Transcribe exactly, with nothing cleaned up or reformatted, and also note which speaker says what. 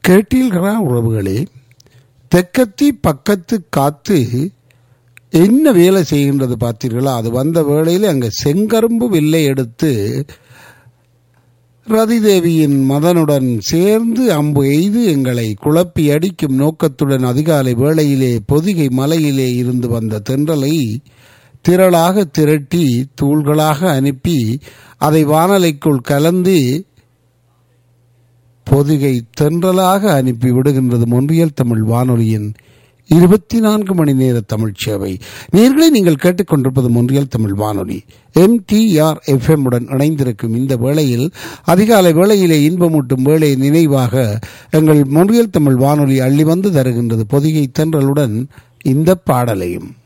Speaker 1: கேட்டீர்களா உறவுகளே? தெக்கத்தி பக்கத்து காத்து என்ன வேலை செய்கின்றது பார்த்தீர்களா? அது வந்த வேளையில் அங்கே செங்கரும்பு வில்லை எடுத்து ரதிதேவியின் மதனுடன் சேர்ந்து அம்பு எய்து எங்களை குழப்பி அடிக்கும் நோக்கத்துடன் அதிகாலை வேளையிலே பொதிகை மலையிலே இருந்து வந்த தென்றலை திரளாக திரட்டி தூள்களாக அனுப்பி அதை வானலைக்குள் கலந்து பொதிகை தென்றலாக அனுப்பி விடுகின்றது மொன்றியல் தமிழ் வானொலியின் இருபத்தி நான்கு மணி நேர தமிழ் சேவை. நேர்களை நீங்கள் கேட்டுக்கொண்டிருப்பது மொன்றியல் தமிழ் வானொலி M D R F M உடன் இணைந்திருக்கும் இந்த வேளையில் அதிகாலை வேளையிலே இன்பமூட்டும் வேளை நினைவாக எங்கள் மொன்றியல் தமிழ் வானொலி அள்ளி வந்து தருகின்றது பொதிகை தென்றலுடன் இந்த பாடலையும்.